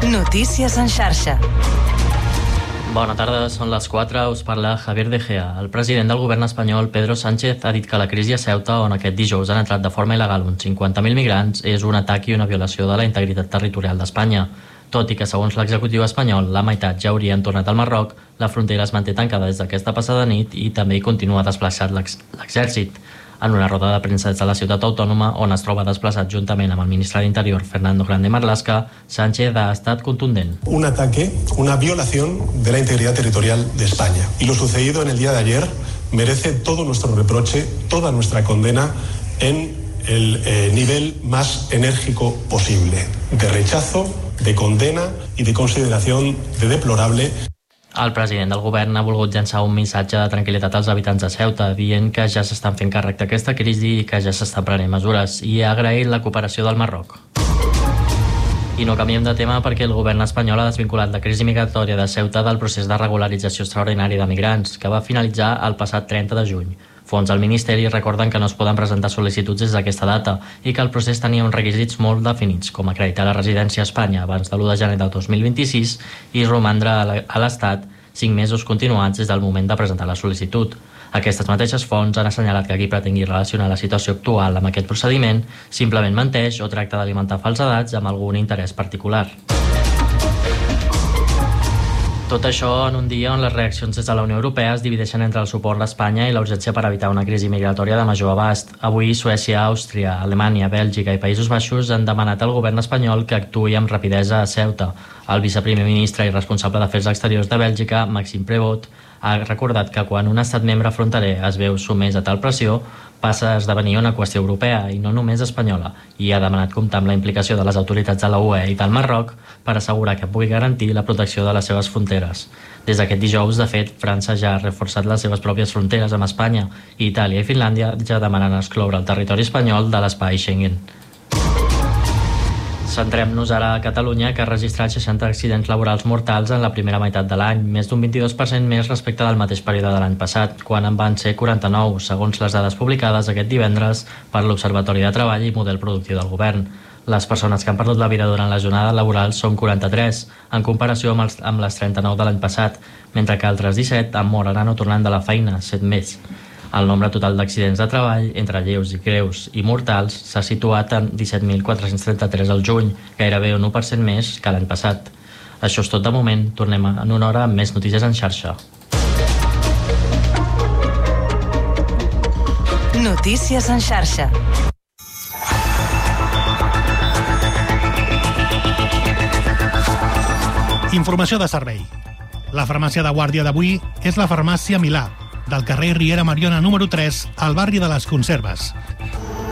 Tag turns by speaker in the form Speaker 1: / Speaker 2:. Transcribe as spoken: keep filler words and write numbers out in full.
Speaker 1: Notícies en xarxa.
Speaker 2: Bona tarda, són les quatre, us parla Javier De Gea. El president del govern espanyol, Pedro Sánchez, ha dit que la crisi a Ceuta, on aquest dijous han entrat de forma il·legal uns cinquanta mil migrants, és un atac i una violació de la integritat territorial d'Espanya. Tot i que, segons l'executiu espanyol, la meitat ja haurien tornat al Marroc, la frontera es manté tancada des d'aquesta passada nit i també hi continua desplaçat l'exèrcit. En una roda de premsa des de la ciutat autònoma, on es troba desplaçat juntament amb el ministre d'Interior, Fernando Grande Marlaska, Sánchez ha estat contundent.
Speaker 3: Un ataque, una violación de la integridad territorial de España. Y lo sucedido en el día de ayer merece todo nuestro reproche, toda nuestra condena en el eh, nivel más enérgico posible, de rechazo, de condena y de consideración de deplorable.
Speaker 2: El president del govern ha volgut llançar un missatge de tranquil·litat als habitants de Ceuta, dient que ja s'estan fent càrrec d'aquesta crisi i que ja s'estan prenent mesures, i ha agraït la cooperació del Marroc. I no canviem de tema perquè el govern espanyol ha desvinculat la crisi migratòria de Ceuta del procés de regularització extraordinari de migrants, que va finalitzar el passat trenta de juny. Fons del Ministeri recorden que no es poden presentar sol·licituds des d'aquesta data i que el procés tenia uns requisits molt definits, com acreditar la residència a Espanya abans de l'u de gener del dos mil vint-i-sis i romandre a l'Estat cinc mesos continuats des del moment de presentar la sol·licitud. Aquestes mateixes fonts han assenyalat que qui pretengui relacionar la situació actual amb aquest procediment simplement menteix o tracta d'alimentar falsedats amb algun interès particular. Tot això en un dia on les reaccions des de la Unió Europea es divideixen entre el suport a Espanya i la urgència per evitar una crisi migratòria de major abast. Avui Suècia, Àustria, Alemanya, Bèlgica i Països Baixos han demanat al govern espanyol que actuï amb rapidesa a Ceuta. El viceprimer ministre i responsable d'Afers Exteriors de Bèlgica, Maxime Prévost, ha recordat que quan un estat membre fronterer es veu sotmès a tal pressió, passa a esdevenir una qüestió europea i no només espanyola, i ha demanat comptar amb la implicació de les autoritats de la U E i del Marroc per assegurar que pugui garantir la protecció de les seves fronteres. Des d'aquest dijous, de fet, França ja ha reforçat les seves pròpies fronteres amb Espanya i Itàlia i Finlàndia ja demanen excloure el territori espanyol de l'espai Schengen. Centrem-nos ara a Catalunya, que ha registrat seixanta accidents laborals mortals en la primera meitat de l'any, més d'un vint-i-dos per cent més respecte del mateix període de l'any passat, quan en van ser quaranta-nou, segons les dades publicades aquest divendres per l'Observatori de Treball i Model Productiu del Govern. Les persones que han perdut la vida durant la jornada laboral són quaranta-tres, en comparació amb, els, amb les trenta-nou de l'any passat, mentre que altres disset han mort anant o tornant de la feina, set més. El nombre total d'accidents de treball, entre lleus i greus i mortals, s'ha situat en disset mil quatre-cents trenta-tres al juny, gairebé un u per cent més que l'any passat. Això és tot de moment, tornem en una hora amb més notícies en xarxa.
Speaker 1: Notícies en xarxa.
Speaker 4: Informació de servei. La farmàcia de guàrdia d'avui és la farmàcia Milà, del carrer Riera Mariona número tres, al barri de les Conserves.